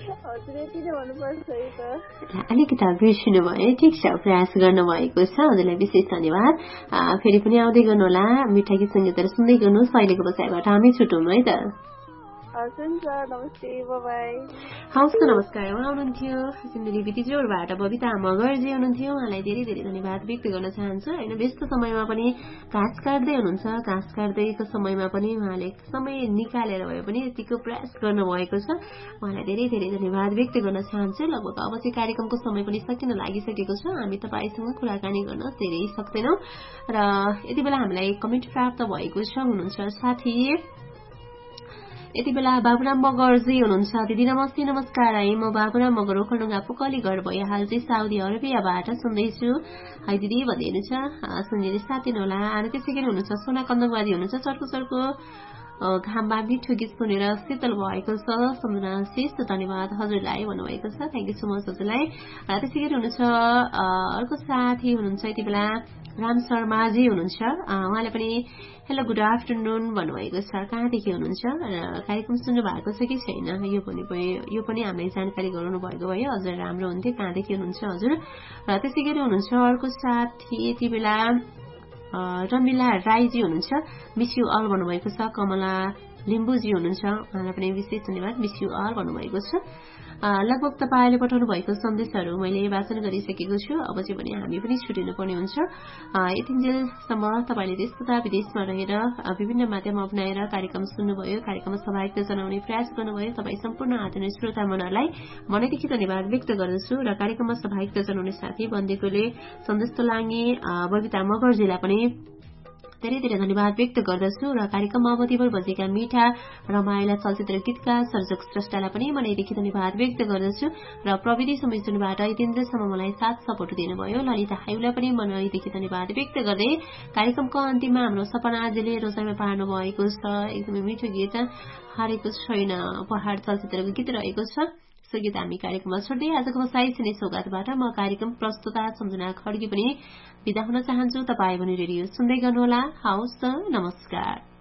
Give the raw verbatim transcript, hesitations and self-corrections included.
हजुर यति नै भन्नुपर्छ है त। अलिकति बिर्सिनु भयो, ठिक छ, प्रयास गर्नुभएको छ, हजुरलाई विशेष धन्यवाद। फेरि पनि आउँदै गर्नुहोला, मिठा गीत सङ्गीतहरू सुन्दै गर्नुहोस्। अहिलेको बसाइबाट हामी छुटौँ है त। हुन्छ, नमस्ते, बाई। हवस् त, नमस्कार। उहाँ हुनुहुन्थ्यो सिन्धुली बितिजोरबाट बबिता मगरजी हुनुहुन्थ्यो। उहाँलाई धेरै धेरै धन्यवाद व्यक्त गर्न चाहन्छु। होइन, व्यस्त समयमा पनि घाँस काट्दै हुनुहुन्छ, घाँस काट्दैको समयमा पनि उहाँले समय निकालेर भए पनि यतिको प्रयास गर्नुभएको छ। उहाँलाई धेरै धेरै धन्यवाद व्यक्त गर्न चाहन्छु। लगभग अब चाहिँ कार्यक्रमको समय पनि सकिन लागिसकेको छ। हामी तपाईँसँग कुराकानी गर्न धेरै सक्दैनौँ र यति बेला हामीलाई कमेन्ट प्राप्त भएको छ। हुनुहुन्छ साथी यति बेला बाबुराम मगरजी हुनुहुन्छ। दिदी नमस्ते, नमस्कार। है म बाबुराम मगर ओखलडुङ्गा पोकली घर भयो, हाल चाहिँ साउदी अरेबियाबाट सुन्दैछु है दिदी भन्दै हुनुहुन्छ। सुनिदिनु साथ दिनुहोला। अनि त्यसै गरी हुनुहुन्छ सोना कन्दकवादी हुनुहुन्छ। चर्को चर्को घाममा मिठो गीत सुनेर शीतल भएको छ, सम्झना शेष धन्यवाद हजुरलाई भन्नुभएको छ। थ्याङ्क यू सो मच हजुरलाई। त्यसै गरी हुनुहुन्छ अर्को साथी हुनुहुन्छ यति बेला राम शर्माजी हुनुहुन्छ। उहाँले पनि हेलो गुड आफ्टरनुन भन्नुभएको छ। कहाँदेखि हुनुहुन्छ र कार्यक्रम सुन्नु भएको छ कि छैन यो पनि यो पनि हामीलाई जानकारी गराउनु भएको भयो हजुर, राम्रो हुन्थ्यो। कहाँदेखि हुनुहुन्छ हजुर। र त्यसै गरी हुनुहुन्छ अर्को साथी यति बेला रमिला राईजी हुनुहुन्छ। मिस यु अल भन्नुभएको छ। कमला लिम्बुजी हुनुहुन्छ। उहाँलाई पनि विशेष धन्यवाद, मिस यु अल भन्नुभएको छ। लगभग तपाईँले पठाउनु भएको सन्देशहरू मैले वाचन गरिसकेको छु। अब चाहिँ भने हामी पनि छुटिनु पर्ने हुन्छ। यतिन्जेलसम्म तपाईँले देश तथा विदेशमा रहेर विभिन्न माध्यम अप्नाएर कार्यक्रम सुन्नुभयो, कार्यक्रममा सहभागिता जनाउने प्रयास गर्नुभयो। तपाईँ सम्पूर्ण आदरणीय श्रोता मनहरूलाई मनैदेखि धन्यवाद व्यक्त गर्दछु र कार्यक्रममा सहभागिता जनाउने साथी बन्देकोले सन्देश तोलाङ्गे बबिता मगरजीलाई पनि धेरै धेरै धन्यवाद व्यक्त गर्दछु र कार्यक्रममा अवधिभर बजेका मिठा रमाइला चलचित्र गीतका सर्जक श्रेष्ठलाई पनि मनैदेखि धन्यवाद व्यक्त गर्दछु र प्रविधि संयोजनबाट यतिन्द्रसम्म मलाई साथ सपोर्ट दिनुभयो ललिता हाइलाई पनि मनैदेखि धन्यवाद व्यक्त गर्दै कार्यक्रमको अन्तिममा हाम्रो सपनाजीले रोजाइमा पार्नु भएको छ एकदमै मिठो गीत हारेको छैन पहाड चलचित्रको गीत रहेको छ। सो गीत हामी कार्यक्रममा छोड्दै आजको बसाइ छिने सौगातबाट म कार्यक्रम प्रस्तुता सम्झना खड्गी पनि बिदा हुन चाहन्छु। तपाईँ पनि रेडियो सुन्दै गर्नुहोला। हवस्, नमस्कार।